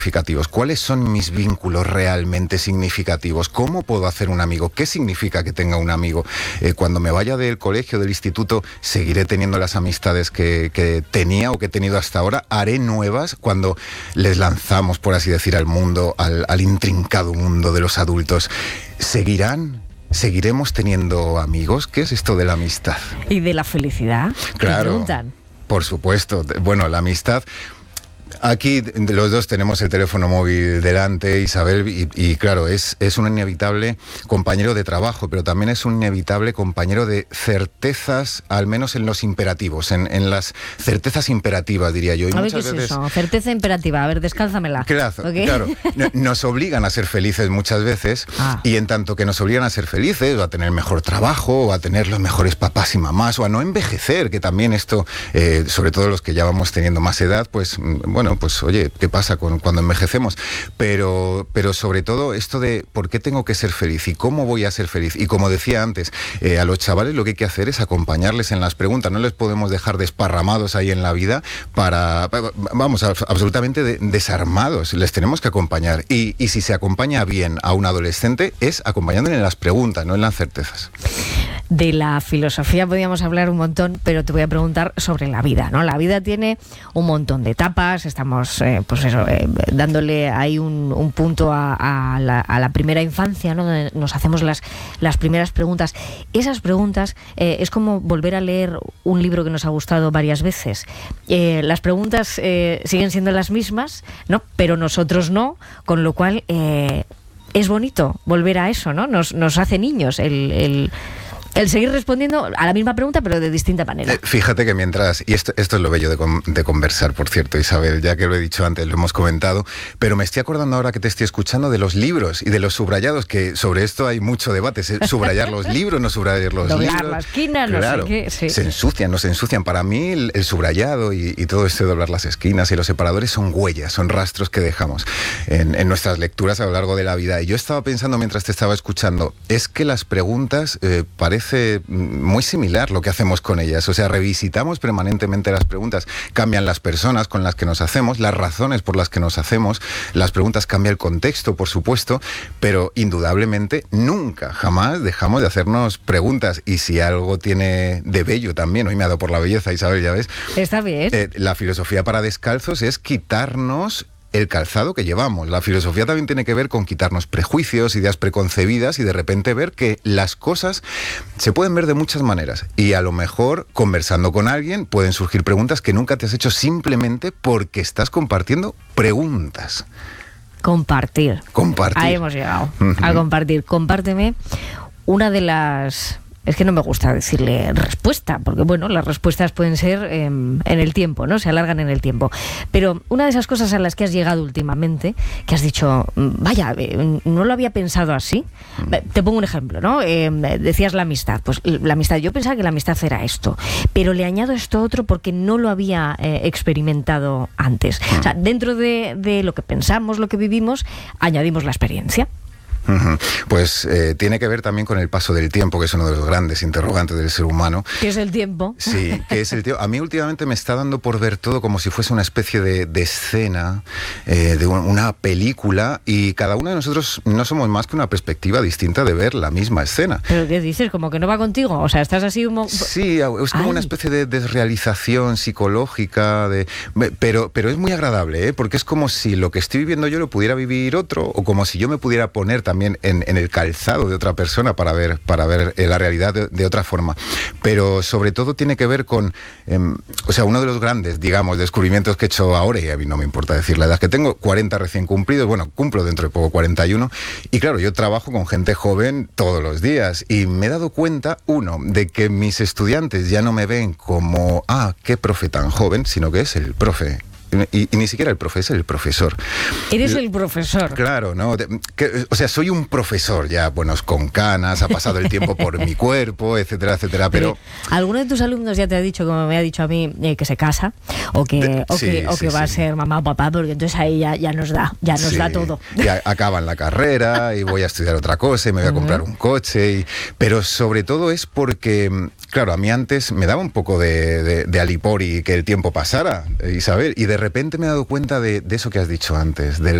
significativos? ¿Cuáles son mis vínculos realmente significativos? ¿Cómo puedo hacer un amigo? ¿Qué significa que tenga un amigo? Cuando me vaya del colegio, del instituto, ¿seguiré teniendo las amistades que tenía o que he tenido hasta ahora? ¿Haré nuevas cuando les lanzamos, por así decir, al mundo, al intrincado mundo de los adultos? ¿Seguiremos teniendo amigos? ¿Qué es esto de la amistad? ¿Y de la felicidad? Claro, preguntan. por supuesto. Bueno, la amistad... Aquí los dos tenemos el teléfono móvil delante, Isabel, y claro, es un inevitable compañero de trabajo, pero también es un inevitable compañero de certezas, al menos en los imperativos, en las certezas imperativas, diría yo. Y a ver, ¿qué es eso? Certeza imperativa, a ver, descálzamela. Claro, ¿Okay? claro. Nos obligan a ser felices muchas veces, y en tanto que nos obligan a ser felices, o a tener mejor trabajo, o a tener los mejores papás y mamás, o a no envejecer, que también esto, sobre todo los que ya vamos teniendo más edad, pues bueno, pues oye, ¿qué pasa cuando envejecemos? Pero sobre todo esto de ¿por qué tengo que ser feliz? ¿Y cómo voy a ser feliz? Y como decía antes, a los chavales lo que hay que hacer es acompañarles en las preguntas. No les podemos dejar desparramados ahí en la vida vamos, absolutamente desarmados. Les tenemos que acompañar. Y si se acompaña bien a un adolescente, es acompañándole en las preguntas, no en las certezas. De la filosofía podríamos hablar un montón, pero te voy a preguntar sobre la vida, ¿no? La vida tiene un montón de etapas, estamos dándole ahí un punto a la primera infancia, ¿no? Donde nos hacemos las primeras preguntas. Esas preguntas es como volver a leer un libro que nos ha gustado varias veces. Las preguntas siguen siendo las mismas, ¿no? Pero nosotros no, con lo cual es bonito volver a eso, ¿no? Nos hace niños el seguir respondiendo a la misma pregunta, pero de distinta manera. Fíjate que mientras, y esto es lo bello de conversar, por cierto, Isabel, ya que lo he dicho antes, lo hemos comentado, pero me estoy acordando ahora que te estoy escuchando de los libros y de los subrayados, que sobre esto hay mucho debate, subrayar los libros, no subrayar los libros. Doblar la esquina, claro, no sé qué. Sí. Se ensucian, no se ensucian. Para mí el subrayado y todo esto de doblar las esquinas y los separadores son huellas, son rastros que dejamos en nuestras lecturas a lo largo de la vida. Y yo estaba pensando mientras te estaba escuchando, es que las preguntas parece muy similar lo que hacemos con ellas, o sea, revisitamos permanentemente las preguntas, cambian las personas con las que nos hacemos, las razones por las que nos hacemos, las preguntas, cambia el contexto, por supuesto, pero indudablemente nunca, jamás dejamos de hacernos preguntas. Y si algo tiene de bello también, hoy me ha dado por la belleza, Isabel, ya ves. Está bien. La filosofía para descalzos es quitarnos el calzado que llevamos. La filosofía también tiene que ver con quitarnos prejuicios, ideas preconcebidas, y de repente ver que las cosas se pueden ver de muchas maneras. Y a lo mejor, conversando con alguien, pueden surgir preguntas que nunca te has hecho simplemente porque estás compartiendo preguntas. Compartir. Ahí hemos llegado. A compartir. Compárteme una de las... Es que no me gusta decirle respuesta, porque bueno, las respuestas pueden ser en el tiempo, ¿no? Se alargan en el tiempo. Pero una de esas cosas a las que has llegado últimamente, que has dicho, vaya, no lo había pensado así. Te pongo un ejemplo, ¿no? Decías la amistad. Pues la amistad, yo pensaba que la amistad era esto, pero le añado esto otro porque no lo había experimentado antes. O sea, dentro de lo que pensamos, lo que vivimos, añadimos la experiencia. Pues tiene que ver también con el paso del tiempo, que es uno de los grandes interrogantes del ser humano. ¿Qué es el tiempo? Sí, ¿qué es el tiempo? A mí últimamente me está dando por ver todo como si fuese una especie de escena, de una película, y cada uno de nosotros no somos más que una perspectiva distinta de ver la misma escena. ¿Pero qué dices? ¿Como que no va contigo? O sea, estás así como... Sí, es como una especie de desrealización psicológica, pero es muy agradable, ¿eh? Porque es como si lo que estoy viviendo yo lo pudiera vivir otro, o como si yo me pudiera poner también en el calzado de otra persona para ver la realidad de otra forma. Pero sobre todo tiene que ver con, o sea, uno de los grandes, digamos, descubrimientos que he hecho ahora, y a mí no me importa decir la edad que tengo, 40 recién cumplidos, bueno, cumplo dentro de poco 41, y claro, yo trabajo con gente joven todos los días, y me he dado cuenta, uno, de que mis estudiantes ya no me ven como, qué profe tan joven, sino que es el profe. Y ni siquiera el profe, es el profesor. Eres el profesor. Claro, ¿no? O sea, soy un profesor ya, bueno, con canas, ha pasado el tiempo por mi cuerpo, etcétera, etcétera, pero... ¿Alguno de tus alumnos ya te ha dicho, como me ha dicho a mí, que se casa? O que va a ser mamá o papá, porque entonces ahí ya nos da todo. Ya acaban la carrera y voy a estudiar otra cosa y me voy a comprar un coche. Pero sobre todo es porque Claro, a mí antes me daba un poco de alipor y que el tiempo pasara, Isabel, y de repente me he dado cuenta de eso que has dicho antes, de